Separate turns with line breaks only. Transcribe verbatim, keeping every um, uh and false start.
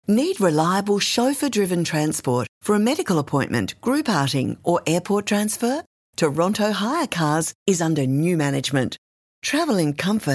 Need reliable chauffeur-driven transport for a medical appointment, group outing or airport transfer? Toronto Hire Cars is under new management. Travel in comfort